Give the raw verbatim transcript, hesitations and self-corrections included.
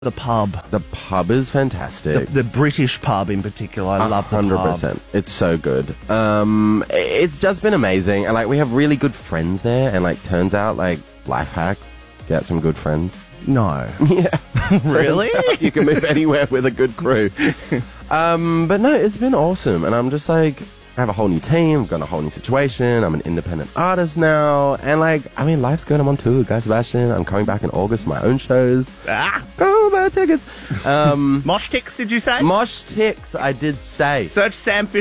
The pub. The pub is The, fantastic. the British pub in particular. I love the one hundred pub. percent. It's so good. Um, it's just been amazing. And, like, we have really good friends there. And, like, turns out, like, life hack, get some good friends. No. Yeah. Really? Turns out you can move anywhere with a good crew. um, but, no, it's been awesome. And I'm just, like... I have a whole new team, I've got a whole new situation, I'm an independent artist now, and like, I mean, life's good, I'm on tour with Guy Sebastian, I'm coming back in August for my own shows. Ah. Go buy tickets. Um, Mosh Ticks, did you say? Mosh Ticks, I did say. Search Sam Fisher